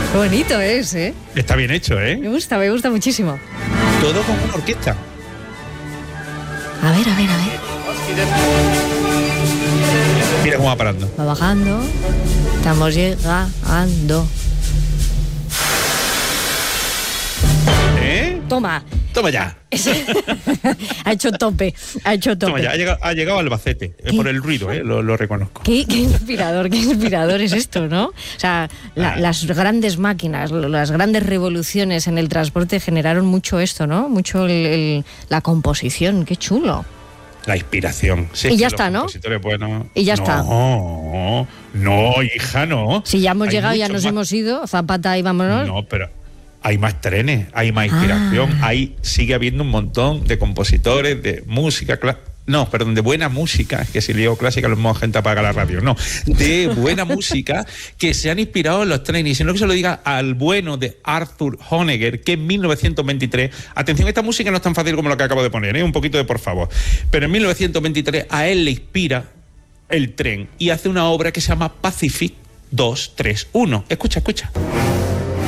Qué bonito es, ¿eh? Está bien hecho, ¿eh? Me gusta muchísimo. Todo con una orquesta. A ver. Mira cómo va parando. Va bajando. Estamos llegando. Toma. Toma ya. Ha hecho tope. Toma ya, ha llegado a Albacete. Por el ruido, lo reconozco. Qué inspirador es esto, ¿no? O sea, las grandes máquinas, las grandes revoluciones en el transporte generaron mucho esto, ¿no? Mucho la composición, qué chulo. La inspiración. Sí, y ya está, ¿no? Buenos. Y ya está. No, hija, no. Si ya hemos llegado, ya nos hemos ido, Zapata y vámonos. No, pero hay más trenes, hay más inspiración, sigue habiendo un montón de compositores, de música, de buena música, que si digo clásica lo mismo gente apaga la radio, de buena música que se han inspirado en los trenes. Y si no, que se lo diga al bueno de Arthur Honegger, que en 1923, atención, esta música no es tan fácil como la que acabo de poner, un poquito de por favor, pero en 1923 a él le inspira el tren y hace una obra que se llama Pacific 231. Escucha.